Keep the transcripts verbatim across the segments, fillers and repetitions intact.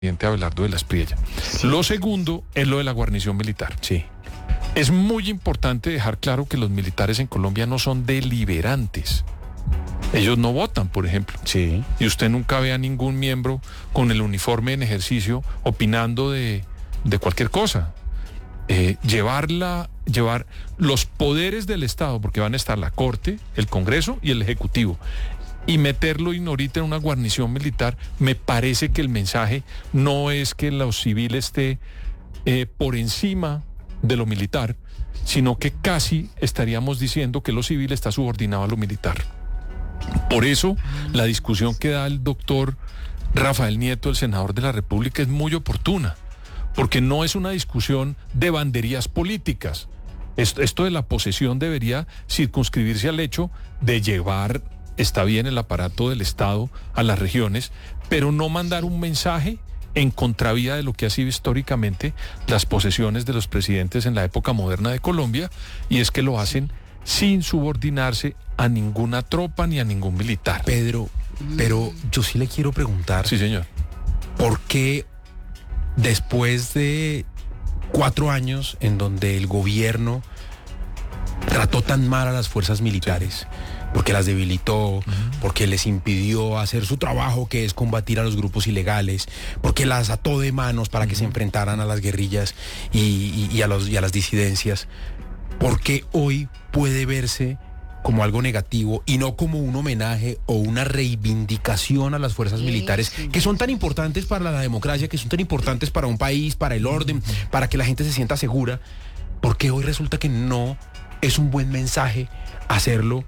presidente Abelardo de la Espriella. Sí. Lo segundo es lo de la guarnición militar. Sí. Es muy importante dejar claro que los militares en Colombia no son deliberantes. Ellos no votan, por ejemplo. Sí. Y usted nunca ve a ningún miembro con el uniforme en ejercicio opinando de, de cualquier cosa. Eh, llevarla, llevar los poderes del Estado, porque van a estar la Corte, el Congreso y el Ejecutivo, y meterlo ahorita en una guarnición militar, me parece que el mensaje no es que los civiles esté eh, por encima de lo militar, sino que casi estaríamos diciendo que lo civil está subordinado a lo militar. Por eso, la discusión que da el doctor Rafael Nieto, el senador de la República, es muy oportuna, porque no es una discusión de banderías políticas. Esto, esto de la posesión debería circunscribirse al hecho de llevar, está bien, el aparato del Estado a las regiones, pero no mandar un mensaje en contravía de lo que ha sido históricamente las posesiones de los presidentes en la época moderna de Colombia, y es que lo hacen sin subordinarse a ninguna tropa ni a ningún militar. Pedro, pero yo sí le quiero preguntar. Sí, señor. ¿Por qué después de cuatro años en donde el gobierno trató tan mal a las fuerzas militares, sí, porque las debilitó, uh-huh, porque les impidió hacer su trabajo, que es combatir a los grupos ilegales, porque las ató de manos para que uh-huh. se enfrentaran a las guerrillas y, y, y, a los, y a las disidencias, ¿por qué hoy puede verse como algo negativo y no como un homenaje o una reivindicación a las fuerzas sí, militares sí. que son tan importantes para la democracia, que son tan importantes para un país, para el orden, uh-huh. para que la gente se sienta segura? ¿Por qué hoy resulta que no es un buen mensaje hacerlo?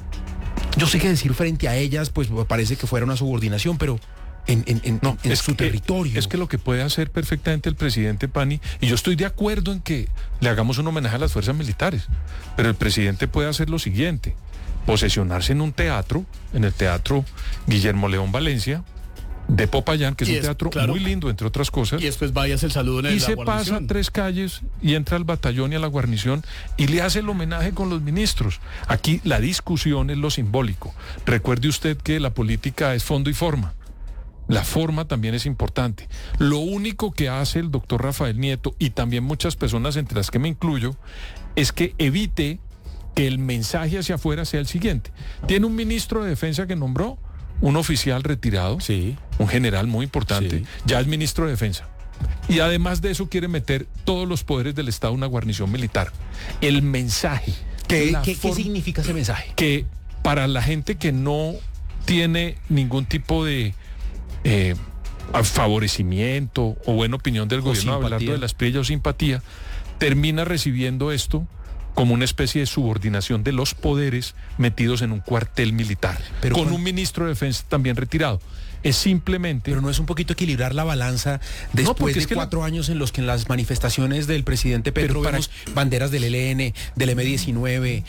Yo sé que decir frente a ellas, pues parece que fuera una subordinación, pero en, en, en, no, en es su que, territorio. Es que lo que puede hacer perfectamente el presidente Pani, y yo estoy de acuerdo en que le hagamos un homenaje a las fuerzas militares, pero el presidente puede hacer lo siguiente: posesionarse en un teatro, en el Teatro Guillermo León Valencia, de Popayán, que es, es un teatro claro, muy lindo, entre otras cosas. Y después vayas el saludo en el, y se pasa tres calles y entra al batallón y a la guarnición y le hace el homenaje con los ministros. Aquí la discusión es lo simbólico. Recuerde usted que la política es fondo y forma. La forma también es importante. Lo único que hace el doctor Rafael Nieto, y también muchas personas entre las que me incluyo, es que evite que el mensaje hacia afuera sea el siguiente. Tiene un ministro de defensa que nombró, un oficial retirado, sí, un general muy importante, sí, sí. ya es ministro de defensa. Y además de eso quiere meter todos los poderes del Estado en una guarnición militar. El mensaje. ¿Qué, ¿qué, ¿qué significa ese mensaje? Que para la gente que no tiene ningún tipo de eh, favorecimiento o buena opinión del gobierno Abelardo de la Espriella o simpatía, termina recibiendo esto como una especie de subordinación de los poderes metidos en un cuartel militar, pero con cuando... un ministro de defensa también retirado. Es simplemente... Pero no es un poquito equilibrar la balanza después no, de cuatro la... años en los que en las manifestaciones del presidente Petro para... vemos banderas del E L N, del eme diecinueve,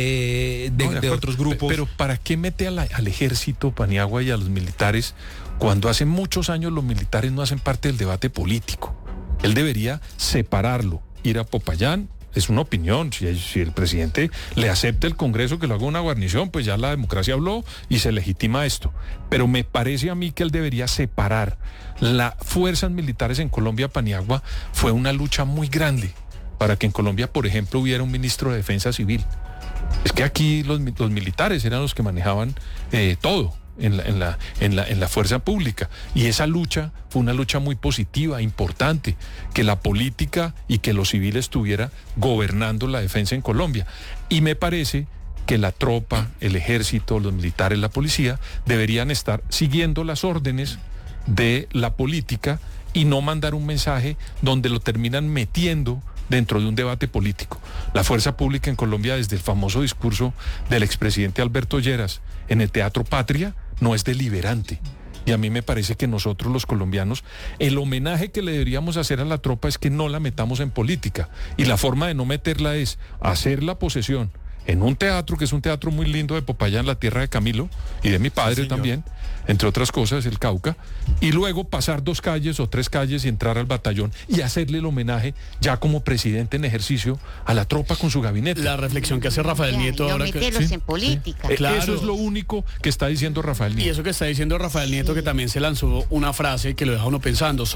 de, de, no, de, de otros grupos. Pero ¿para qué mete a la, al ejército, Paniagua, y a los militares cuando hace muchos años los militares no hacen parte del debate político? Él debería separarlo, ir a Popayán. Es una opinión, si, si el presidente le acepta el Congreso que lo haga una guarnición, pues ya la democracia habló y se legitima esto. Pero me parece a mí que él debería separar. Las fuerzas militares en Colombia, Paniagua, fue una lucha muy grande para que en Colombia, por ejemplo, hubiera un ministro de Defensa Civil. Es que aquí los, los militares eran los que manejaban eh, todo. En la, en, la, en, la, en la fuerza pública, y esa lucha fue una lucha muy positiva, importante, que la política y que los civiles estuviera gobernando la defensa en Colombia, y me parece que la tropa, el ejército, los militares, la policía deberían estar siguiendo las órdenes de la política y no mandar un mensaje donde lo terminan metiendo dentro de un debate político. La fuerza pública en Colombia, desde el famoso discurso del expresidente Alberto Lleras en el Teatro Patria, no es deliberante. Y a mí me parece que nosotros los colombianos, el homenaje que le deberíamos hacer a la tropa es que no la metamos en política. Y la forma de no meterla es hacer la posesión en un teatro que es un teatro muy lindo de Popayán, la tierra de Camilo y de mi padre Sí, también, entre otras cosas, el Cauca, y luego pasar dos calles o tres calles y entrar al batallón y hacerle el homenaje ya como presidente en ejercicio a la tropa con su gabinete. La reflexión que hace Rafael Ya, Nieto y no ahora que... meterlos sí, en política. Eh, Claro. Eso es lo único que está diciendo Rafael Y Nieto. eso que está diciendo Rafael Nieto, que también se lanzó una frase que lo deja uno pensando.